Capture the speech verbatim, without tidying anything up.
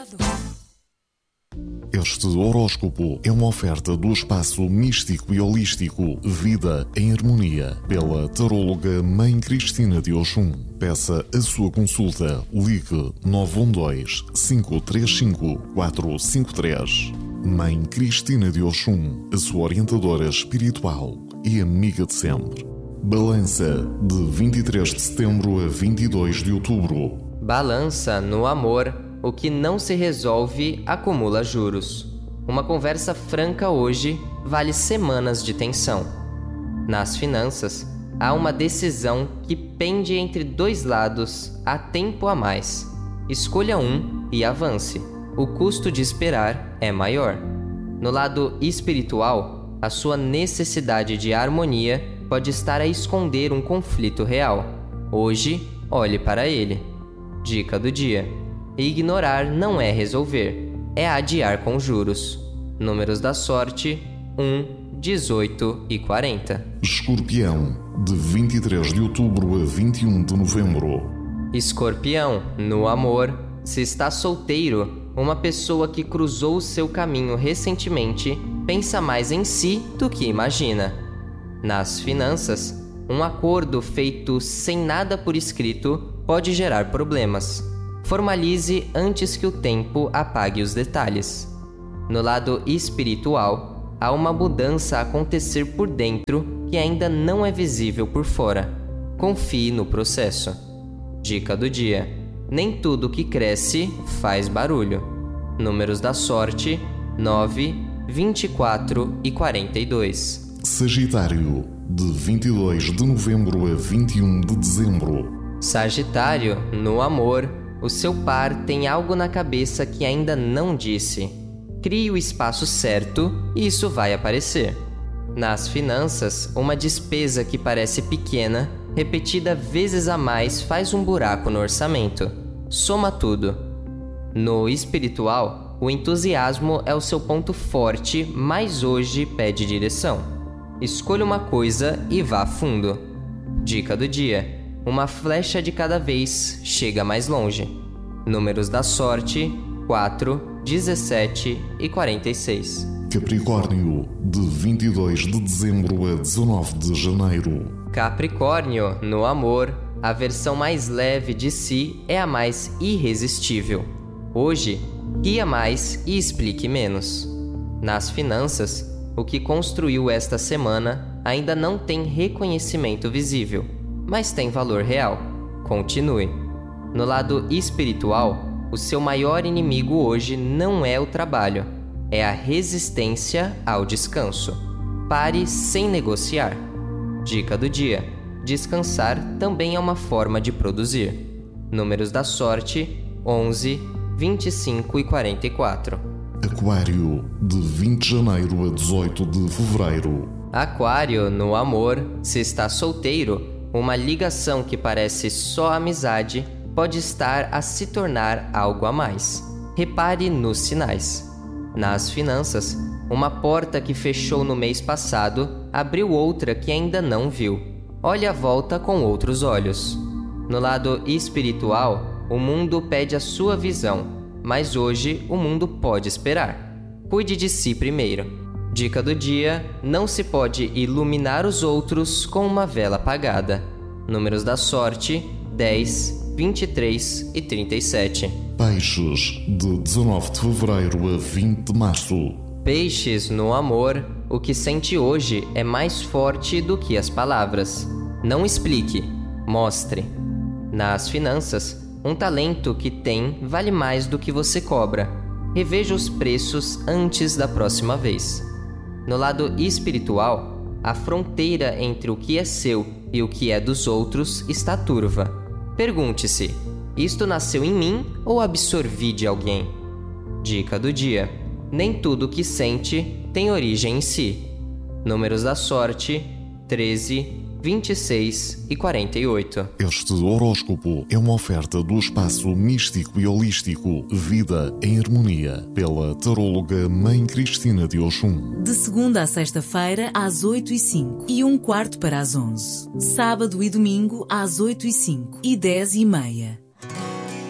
Este horóscopo é uma oferta do espaço místico e holístico Vida em Harmonia, pela taróloga Mãe Cristina de Oxum. Peça a sua consulta. Ligue nove um dois, cinco três cinco, quatro cinco três. Mãe Cristina de Oxum, a sua orientadora espiritual e amiga de sempre. Balança, de vinte e três de setembro a vinte e dois de outubro. Balança no amor. O que não se resolve acumula juros. Uma conversa franca hoje vale semanas de tensão. Nas finanças, há uma decisão que pende entre dois lados há tempo a mais. Escolha um e avance. O custo de esperar é maior. No lado espiritual, a sua necessidade de harmonia pode estar a esconder um conflito real. Hoje, olhe para ele. Dica do dia: ignorar não é resolver, é adiar com juros. Números da sorte: um, dezoito e quarenta. Escorpião, de vinte e três de outubro a vinte e um de novembro. Escorpião, no amor, se está solteiro, uma pessoa que cruzou o seu caminho recentemente pensa mais em si do que imagina. Nas finanças, um acordo feito sem nada por escrito pode gerar problemas. Formalize antes que o tempo apague os detalhes. No lado espiritual, há uma mudança a acontecer por dentro que ainda não é visível por fora. Confie no processo. Dica do dia: nem tudo que cresce faz barulho. Números da sorte: nove, vinte e quatro e quarenta e dois. Sagitário, de vinte e dois de novembro a vinte e um de dezembro. Sagitário, no amor, o seu par tem algo na cabeça que ainda não disse. Crie o espaço certo e isso vai aparecer. Nas finanças, uma despesa que parece pequena, repetida vezes a mais, faz um buraco no orçamento. Soma tudo. No espiritual, o entusiasmo é o seu ponto forte, mas hoje pede direção. Escolha uma coisa e vá a fundo. Dica do dia: uma flecha de cada vez chega mais longe. Números da sorte: quatro, dezessete e quarenta e seis. Capricórnio, de vinte e dois de dezembro a dezenove de janeiro. Capricórnio, no amor, a versão mais leve de si é a mais irresistível. Hoje, guia mais e explique menos. Nas finanças, o que construiu esta semana ainda não tem reconhecimento visível, mas tem valor real. Continue. No lado espiritual, o seu maior inimigo hoje não é o trabalho, é a resistência ao descanso. Pare sem negociar. Dica do dia: descansar também é uma forma de produzir. Números da sorte: onze, vinte e cinco e quarenta e quatro. Aquário, de vinte de janeiro a dezoito de fevereiro. Aquário, no amor, se está solteiro, uma ligação que parece só amizade pode estar a se tornar algo a mais. Repare nos sinais. Nas finanças, uma porta que fechou no mês passado abriu outra que ainda não viu. Olhe a volta com outros olhos. No lado espiritual, o mundo pede a sua visão, mas hoje o mundo pode esperar. Cuide de si primeiro. Dica do dia: não se pode iluminar os outros com uma vela apagada. Números da sorte: dez, vinte e três e trinta e sete. Peixes, de dezenove de fevereiro a vinte de março. Peixes, no amor, o que sente hoje é mais forte do que as palavras. Não explique, mostre. Nas finanças, um talento que tem vale mais do que você cobra. Reveja os preços antes da próxima vez. No lado espiritual, a fronteira entre o que é seu e o que é dos outros está turva. Pergunte-se: isto nasceu em mim ou absorvi de alguém? Dica do dia: nem tudo que sente tem origem em si. Números da sorte: treze, vinte e seis e quarenta e oito. Este horóscopo é uma oferta do espaço místico e holístico Vida em Harmonia, pela taróloga Mãe Cristina de Oxum. De segunda a sexta-feira, às oito e cinco e um quarto para as onze. Sábado e domingo, às oito e cinco e dez e meia.